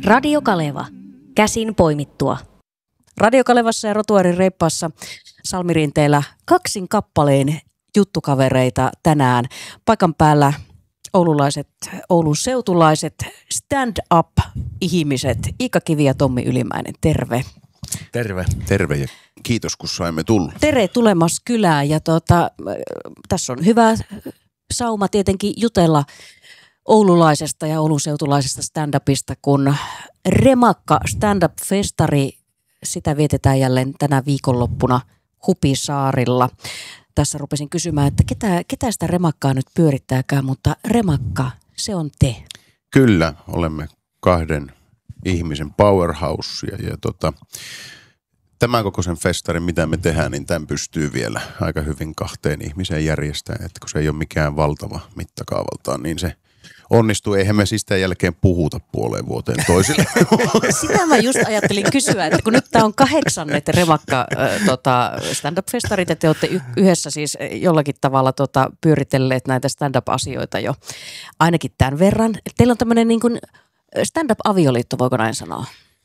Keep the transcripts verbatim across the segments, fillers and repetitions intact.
Radio Kaleva. Käsin poimittua. Radio Kalevassa ja Rotuaarin reippaassa Salmirinteellä kaksin kappaleen juttukavereita tänään. Paikan päällä oululaiset, Oulun seutulaiset, stand-up-ihmiset. Iika Kivi ja Tommi Ylimäinen, terve. Terve. Terve ja kiitos, kun saimme tulla. Tere tulemassa kylään ja tuota, tässä on hyvä sauma tietenkin jutella oululaisesta ja oulun seutulaisesta stand-upista, kun Remakka stand-up-festari, sitä vietetään jälleen tänä viikonloppuna Hupisaarilla. Tässä rupesin kysymään, että ketä, ketä sitä Remakkaa nyt pyörittääkään, mutta Remakka, se on te. Kyllä, olemme kahden ihmisen powerhouse ja, ja tota, tämän kokoisen festarin, mitä me tehdään, niin tämän pystyy vielä aika hyvin kahteen ihmiseen järjestämään, että kun se ei ole mikään valtava mittakaavaltaan, niin se onnistuu. Eihän me siis tämän jälkeen puhuta puoleen vuoteen toisille. Sitä mä just ajattelin kysyä, että kun nyt tämä on kahdeksannet Remakka äh, tota, stand-up-festarit, että te olette y- yhdessä siis jollakin tavalla tota, pyöritelleet näitä stand-up-asioita jo ainakin tämän verran. Teillä on tämmöinen niin kuin stand-up-avioliitto, voiko näin sanoa?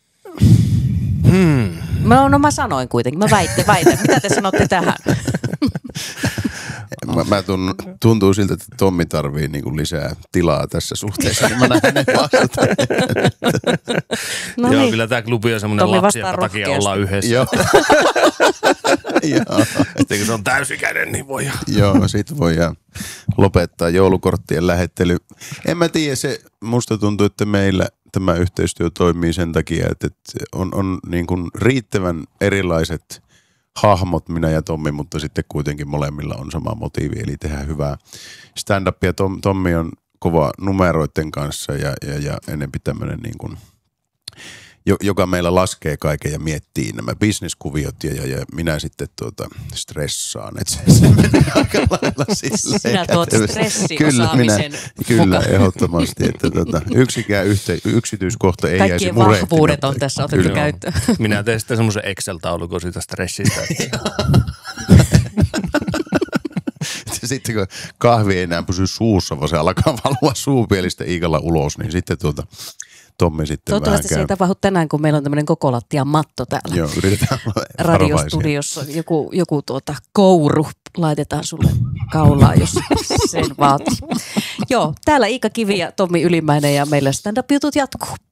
Hmm. No, no mä sanoin kuitenkin, mä väitte, väitän. Mitä te sanotte tähän? Mä, mä tun, tuntuu siltä, että Tommi tarvii niinku lisää tilaa tässä suhteessa, niin mä näen hänen vastata. No Joo, niin. Kyllä tämä klubi on semmoinen Tommi lapsi, jonka takia ollaan yhdessä. Joo. Joo. Sitten kun se on täysikäinen, niin voi. Joo, sit voi lopettaa joulukorttien lähettely. En mä tiedä, se musta tuntuu, että meillä tämä yhteistyö toimii sen takia, että on, on niin kuin riittävän erilaiset hahmot, minä ja Tommi, mutta sitten kuitenkin molemmilla on sama motiivi, eli tehdä hyvää stand-upia. Tom, Tommi on kova numeroiden kanssa ja, ja, ja enemmän tämmöinen niin kuin, joka meillä laskee kaiken ja miettii nämä bisneskuviot ja, ja, ja minä sitten tuota stressaan, että se, se menee aika lailla silleen. Sinä tuot stressiosaamisen Kyllä, minä, kyllä ehdottomasti, että tuota, yksikään yhte, yksityiskohta ei Kaikkien jäisi murehtimaan. vahvuudet on tässä otettu Kyllä. käyttöön. Minä teen sitten semmoisen Excel-taulukon siitä stressistä. Sitten kun kahvi ei enää pysy suussa, vaan se alkaa valua suupielistä Iikalla ulos, niin sitten tuota Tommi sitten toivottavasti se ei tapahdu tänään, kun meillä on tämmöinen koko lattian matto täällä. Joo, yritetään radiostudiossa. Joku, joku tuota kouru laitetaan sulle kaulaan, jos sen vaatii. Joo, täällä Iika Kivi ja Tommi Ylimäinen ja meillä stand-up-jutut jatkuu.